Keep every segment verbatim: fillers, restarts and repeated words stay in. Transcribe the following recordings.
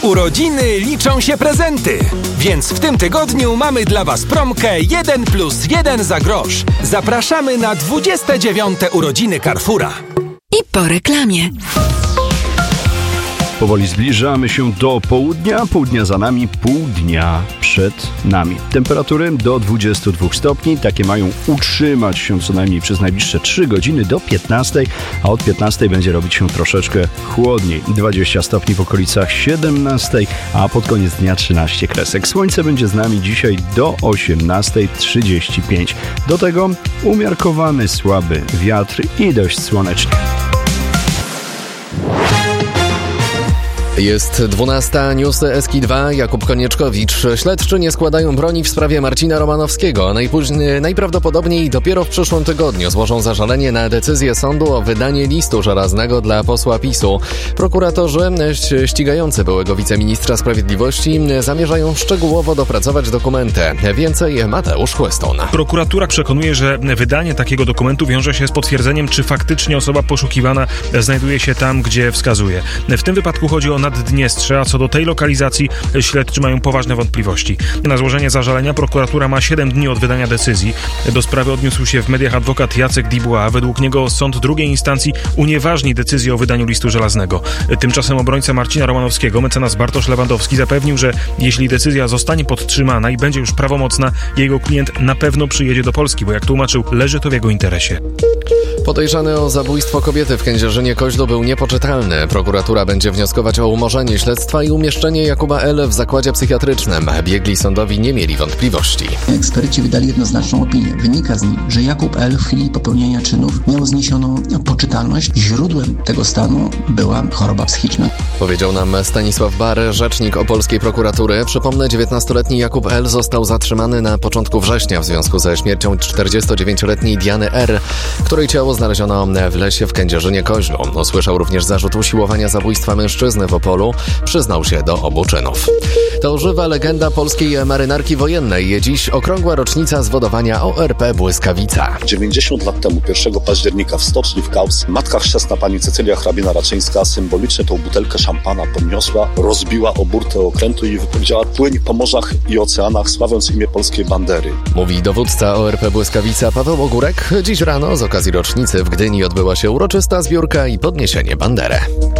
Urodziny liczą się prezenty, więc w tym tygodniu mamy dla Was promkę jeden plus jeden za grosz. Zapraszamy na dwudzieste dziewiąte urodziny Carrefoura. I po reklamie. Powoli zbliżamy się do południa, pół dnia za nami, pół dnia przed nami. Temperatury do dwudziestu dwóch stopni, takie mają utrzymać się co najmniej przez najbliższe trzy godziny do piętnastej, a od piętnastej będzie robić się troszeczkę chłodniej. dwadzieścia stopni w okolicach siedemnastej, a pod koniec dnia trzynaście kresek. Słońce będzie z nami dzisiaj do osiemnastej trzydzieści pięć. Do tego umiarkowany, słaby wiatr i dość słonecznie. Jest dwunasta, newsy S K dwa, Jakub Konieczkowicz. Śledczy nie składają broni w sprawie Marcina Romanowskiego. Najpóźniej, najprawdopodobniej dopiero w przyszłym tygodniu złożą zażalenie na decyzję sądu o wydanie listu żelaznego dla posła PiSu. Prokuratorzy ścigający byłego wiceministra sprawiedliwości zamierzają szczegółowo dopracować dokumenty. Więcej Mateusz Chłyston. Prokuratura przekonuje, że wydanie takiego dokumentu wiąże się z potwierdzeniem, czy faktycznie osoba poszukiwana znajduje się tam, gdzie wskazuje. W tym wypadku chodzi o Naddniestrze, a co do tej lokalizacji śledczy mają poważne wątpliwości. Na złożenie zażalenia prokuratura ma siedem dni od wydania decyzji. Do sprawy odniósł się w mediach adwokat Jacek Dubois. Według niego sąd drugiej instancji unieważni decyzję o wydaniu listu żelaznego. Tymczasem obrońca Marcina Romanowskiego, mecenas Bartosz Lewandowski, zapewnił, że jeśli decyzja zostanie podtrzymana i będzie już prawomocna, jego klient na pewno przyjedzie do Polski, bo jak tłumaczył, leży to w jego interesie. Podejrzany o zabójstwo kobiety w Kędzierzynie-Koźlu był niepoczytalny. Prokuratura będzie wnioskować o umorzenie śledztwa i umieszczenie Jakuba L. w zakładzie psychiatrycznym. Biegli sądowi nie mieli wątpliwości. Eksperci wydali jednoznaczną opinię. Wynika z niej, że Jakub L. w chwili popełnienia czynów miał zniesioną poczytalność. Źródłem tego stanu była choroba psychiczna. Powiedział nam Stanisław Bar, rzecznik opolskiej prokuratury. Przypomnę, dziewiętnastoletni Jakub L. został zatrzymany na początku września w związku ze śmiercią czterdziestodziewięcioletniej Diany R., której ciało znaleziono w lesie w Kędzierzynie-Koźlu. Usłyszał również zarzut usiłowania zabójstwa mężczyzny w Opolu. Przyznał się do obu czynów. To żywa legenda polskiej marynarki wojennej. Dziś okrągła rocznica zwodowania O R P Błyskawica. dziewięćdziesiąt lat temu, pierwszego października w stoczni w Kaus, matka chrzestna pani Cecylia Hrabina-Raczyńska symbolicznie tą butelkę szampana podniosła, rozbiła o burtę okrętu i wypowiedziała: płyń po morzach i oceanach, sławiąc imię polskiej bandery. Mówi dowódca O R P Błyskawica Paweł Ogórek. Dziś rano z okazji rocznicy w Gdyni odbyła się uroczysta zbiórka i podniesienie bandery.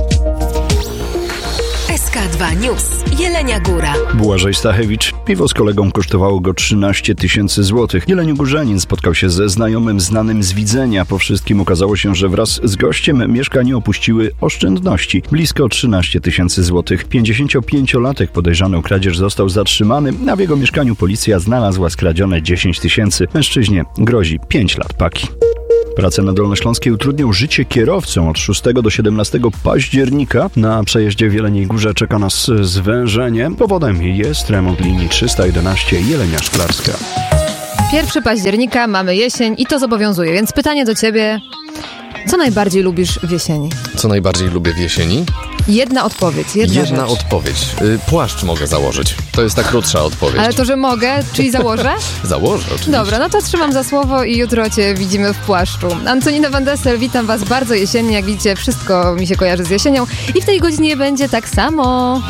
S K dwa News. Jelenia Góra. Błażej Stachewicz. Piwo z kolegą kosztowało go trzynaście tysięcy złotych. Jeleniogórzanin spotkał się ze znajomym znanym z widzenia. Po wszystkim okazało się, że wraz z gościem mieszkanie opuściły oszczędności. Blisko trzynaście tysięcy złotych. pięćdziesięciopięciolatek podejrzany o kradzież został zatrzymany, a w jego mieszkaniu policja znalazła skradzione dziesięć tysięcy. Mężczyźnie grozi pięć lat paki. Prace na Dolnośląskiej utrudnią życie kierowcom. Od szóstego do siedemnastego października na przejeździe w Jeleniej Górze czeka nas zwężenie. Powodem jest remont linii trzysta jedenaście Jelenia Szklarska. pierwszego października mamy jesień i to zobowiązuje, więc pytanie do ciebie: co najbardziej lubisz w jesieni? Co najbardziej lubię w jesieni? Jedna odpowiedź, jedna, Jedna rzecz. odpowiedź. Y, płaszcz mogę założyć. To jest ta krótsza odpowiedź. Ale to, że mogę, czyli założę? Założę, oczywiście. Dobra, no to trzymam za słowo i jutro cię widzimy w płaszczu. Antonina Van Dessel, witam was bardzo jesiennie. Jak widzicie, wszystko mi się kojarzy z jesienią i w tej godzinie będzie tak samo.